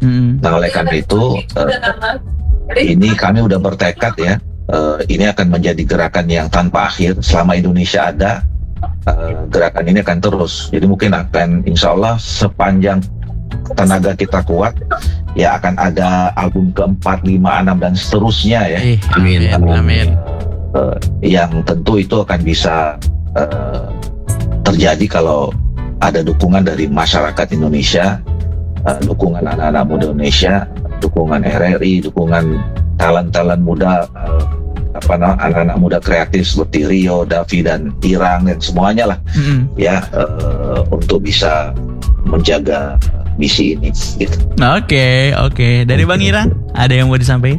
Nah oleh karena itu ini kami udah bertekad ya, ini akan menjadi gerakan yang tanpa akhir selama Indonesia ada. Gerakan ini akan terus, jadi mungkin akan insya Allah sepanjang tenaga kita kuat ya akan ada album keempat, 5, 6 dan seterusnya ya. Amin. Yang tentu itu akan bisa terjadi kalau ada dukungan dari masyarakat Indonesia, dukungan anak-anak muda Indonesia, dukungan RRI, dukungan talent-talent muda, anak-anak muda kreatif seperti Rio, Davi dan Irang dan semuanya lah, ya untuk bisa menjaga misi ini. Gitu. Oke. Dari Bang Irang, ada yang mau disampaikan?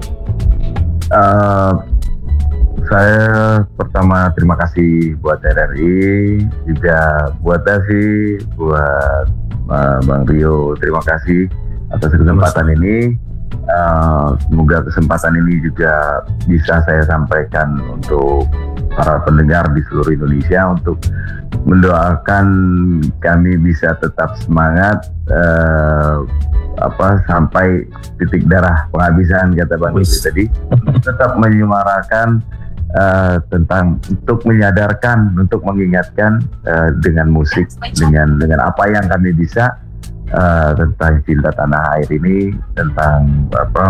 Saya pertama terima kasih buat RRI, juga buat Davi, buat Bang Rio, terima kasih atas kesempatan ini. Semoga kesempatan ini juga bisa saya sampaikan untuk para pendengar di seluruh Indonesia untuk mendoakan kami bisa tetap semangat sampai titik darah penghabisan, kata Bang Rio tadi, tetap menyuarakan tentang untuk menyadarkan, untuk mengingatkan dengan musik, dengan apa yang kami bisa tentang cinta tanah air ini, tentang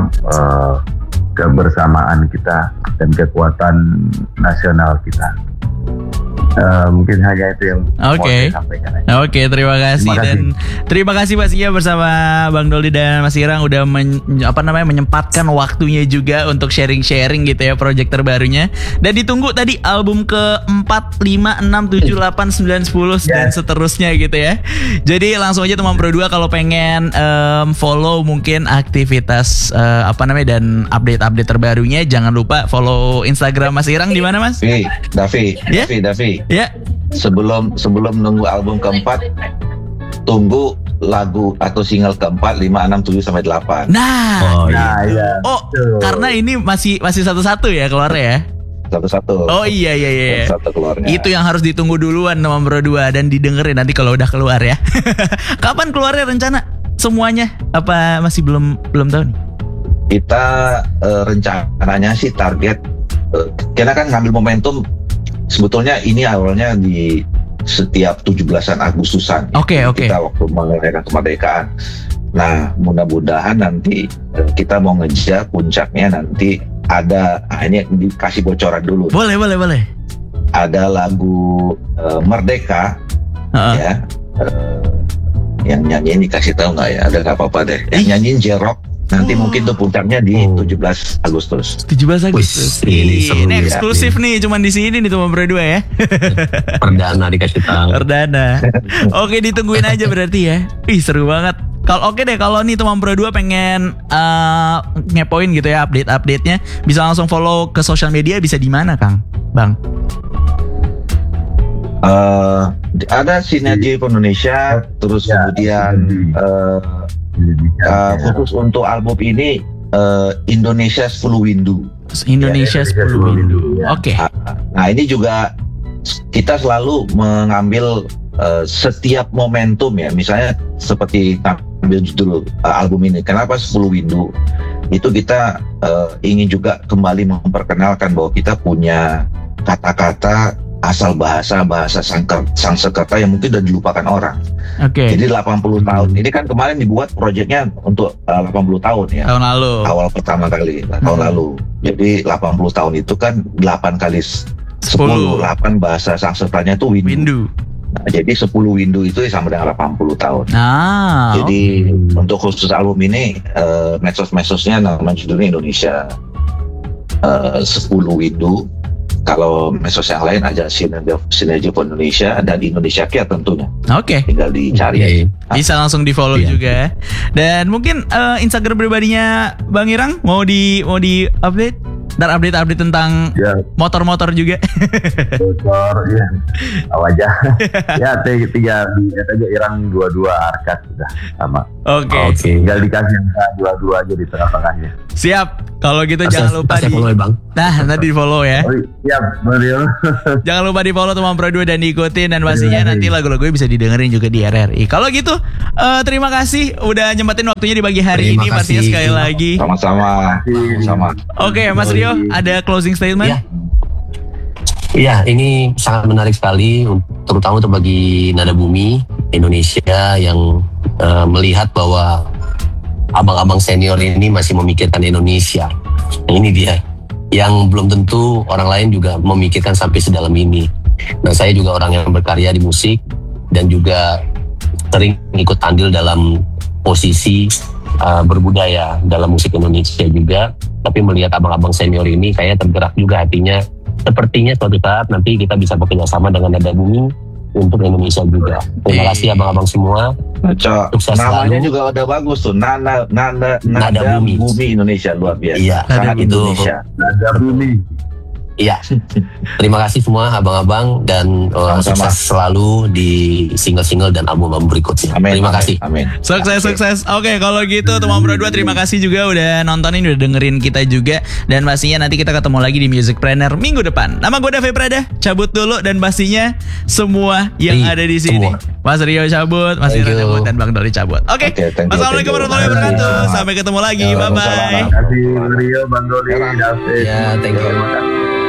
kebersamaan kita dan kekuatan nasional kita. Mungkin hanya itu yang mau saya sampaikan. Oke, terima kasih. Dan terima kasih pastinya bersama Bang Dolly dan Mas Irang udah menyempatkan waktunya juga untuk sharing-sharing gitu ya project terbarunya. Dan ditunggu tadi album ke-4, 5, 6, 7, 8, 9, 10 dan seterusnya gitu ya. Jadi langsung aja teman Pro 2 kalau pengen follow mungkin aktivitas dan update-update terbarunya, jangan lupa follow Instagram Mas Irang di mana, Mas? Davi. Ya. Sebelum nunggu album keempat, tunggu lagu atau single keempat, 5, 6, 7 sampai 8. Ya. Karena ini masih satu-satu ya keluarnya ya. Satu-satu. Oh iya. Satu keluarnya. Itu yang harus ditunggu duluan sama Bro 2 dan didengerin nanti kalau udah keluar ya. Kapan keluarnya rencana semuanya? Apa masih belum tahu nih? Kita rencananya sih target kita kan ngambil momentum. Sebetulnya ini awalnya di setiap 17-an Agustusan. Oke. Kita waktu merayakan kemerdekaan. Nah, mudah-mudahan nanti kita mau ngejar puncaknya nanti ada, ini dikasih bocoran dulu. Boleh. Ada lagu Merdeka, ya. Yang nyanyiin dikasih tahu nggak ya? Ada nggak apa-apa deh. Yang nyanyiin J-Rock. Nanti mungkin tuh puncaknya di 17 Agustus. 17 Agustus. Ini eksklusif nih, cuman di sini nih teman Bro 2 ya. Perdana dikasih tahu. Perdana. Oke, ditungguin aja berarti ya. Seru banget. Kalau nih teman Bro 2 pengen ngepoin gitu ya update-update-nya, bisa langsung follow ke sosial media, bisa di mana, Kang? Bang? Ada Sinergi Indonesia, terus kemudian khusus untuk album ini Indonesia 10 Windu. Indonesia 10 Windu. Oke. Nah ini juga kita selalu mengambil setiap momentum ya. Misalnya seperti ambil judul album ini, kenapa 10 Windu? Itu kita ingin juga kembali memperkenalkan bahwa kita punya kata-kata asal bahasa Sanskerta yang mungkin udah dilupakan orang. Oke. Jadi 80 tahun. Ini kan kemarin dibuat proyeknya untuk 80 tahun ya. Tahun lalu. Awal pertama kali tahun lalu. Jadi 80 tahun itu kan 8 kali 10. 8 bahasa Sanskertanya itu Windu. Nah, jadi 10 Windu itu sama dengan 80 tahun. Jadi untuk khusus album ini medsos-medsosnya nama judulnya Indonesia 10 Windu. Kalau medsos yang lain aja Sinergi Indonesia dan Indonesia Care tentunya. Oke. Tinggal dicari aja. Bisa langsung di follow juga. Dan mungkin Instagram pribadinya Bang Irang mau di update? Dan update tentang motor-motor juga. Motor ya. Aja. Ya tinggal lihat aja Irang 22 Arcade sudah sama. Oke. Tinggal dikasih angka 22 aja di tengah-tengahnya. Siap. Kalau gitu jangan lupa saya di follow ya, Bang. Nah, nanti di follow ya. Oh iya, Bang Rio. Jangan lupa di follow teman Pro 2 dan diikutin. Dan pastinya nanti lagu-lagunya bisa didengerin juga di RRI. Kalau gitu, terima kasih udah nyempetin waktunya di pagi hari Terima ini. Pastinya kasih. sekali lagi. Sama-sama. Sama. Oke, Mas Rio, ada closing statement? Iya. Iya, ini sangat menarik sekali, terutama untuk bagi Nada Bumi Indonesia yang melihat bahwa abang-abang senior ini masih memikirkan Indonesia. Nah, ini dia, yang belum tentu orang lain juga memikirkan sampai sedalam ini. Nah, saya juga orang yang berkarya di musik dan juga sering ikut andil dalam posisi berbudaya dalam musik Indonesia juga. Tapi melihat abang-abang senior ini kayaknya tergerak juga hatinya. Sepertinya suatu saat nanti kita bisa bekerja sama dengan Nada Bumi untuk Indonesia juga. Terima kasih abang-abang semua. Sukses Namanya selalu. juga udah bagus tuh. Nada Nada Bumi. Indonesia luar biasa. Iya, Sangat itu. Indonesia. Nada Bumi. Iya. Terima kasih semua abang-abang dan Sama-sama. sukses selalu di single-single dan album-album berikutnya. Amin. Terima kasih. Amin. Sukses. Oke, kalau gitu teman Pro 2 terima kasih juga udah nontonin, udah dengerin kita juga. Dan pastinya nanti kita ketemu lagi di Musicpreneur minggu depan. Nama gue Davi Prada, cabut dulu. Dan pastinya semua yang ada di sini. Semua. Mas Rio cabut, Mas Thank Ira you. cabut, dan Bang Doli cabut. Oke, Oke, thank you, Wassalamualaikum thank you. warahmatullahi wabarakatuh. Sampai ketemu lagi, Ya, bye-bye. waalaikumsalam. Terima kasih Bang Rio, Bang Doli, David. Ya, thank you. Terima kasih.